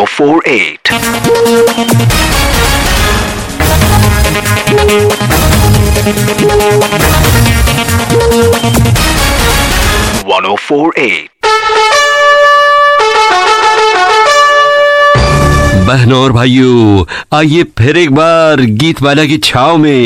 1048. बहनों और भाइयों, आइए फिर एक बार गीतमाला की छाव में।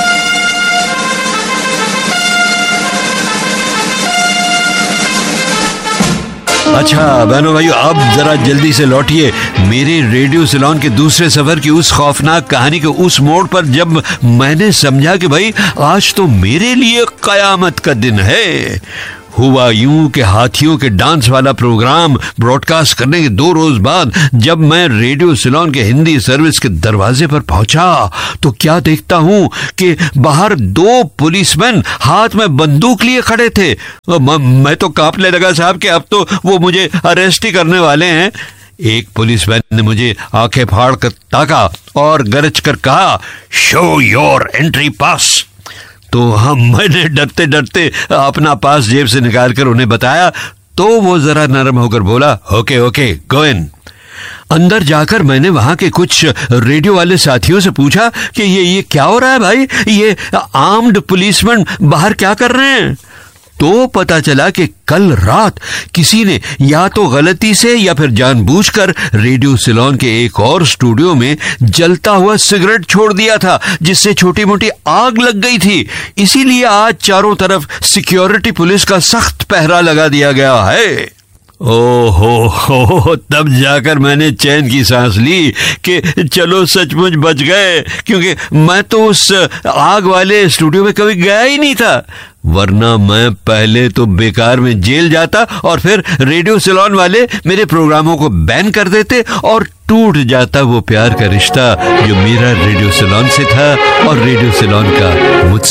अच्छा बहनों भाइयों, अब जरा जल्दी से लौटिए मेरे रेडियो सिलोन के दूसरे सफर की उस खौफनाक कहानी के उस मोड़ पर, जब मैंने समझा कि भाई आज तो मेरे लिए कयामत का दिन है। हुआ यूं कि हाथियों के डांस वाला प्रोग्राम ब्रॉडकास्ट करने के 2 रोज बाद जब मैं रेडियो सिलोन के हिंदी सर्विस के दरवाजे पर पहुंचा तो क्या देखता हूं कि बाहर 2 पुलिसमैन हाथ में बंदूक लिए खड़े थे। मैं तो कांपने लगा साहब कि अब तो वो मुझे अरेस्ट ही करने वाले हैं। एक पुलिसमैन ने मुझे आंखें फाड़ कर ताका और गरज कर कहा, शो योर एंट्री पास। तो मैंने डरते डरते अपना पास जेब से निकालकर उन्हें बताया तो वो जरा नरम होकर बोला, ओके ओके गो इन। अंदर जाकर मैंने वहां के कुछ रेडियो वाले साथियों से पूछा कि ये क्या हो रहा है भाई, ये आर्म्ड पुलिसमैन बाहर क्या कर रहे हैं। तो पता चला कि कल रात किसी ने या तो गलती से या फिर जानबूझकर रेडियो सिलोन के एक और स्टूडियो में जलता हुआ सिगरेट छोड़ दिया था, जिससे छोटी मोटी आग लग गई थी। इसीलिए आज चारों तरफ सिक्योरिटी पुलिस का सख्त पहरा लगा दिया गया है। ओहो, तब जाकर मैंने चैन की सांस ली कि चलो सचमुच बच गए, क्योंकि मैं तो उस आग वाले स्टूडियो में कभी गया ही नहीं था, वरना मैं पहले तो बेकार में जेल जाता और फिर रेडियो सिलोन वाले मेरे प्रोग्रामों को बैन कर देते और टूट जाता वो प्यार का रिश्ता जो मेरा रेडियो सिलोन से था और रेडियो सिलोन का मुझसे।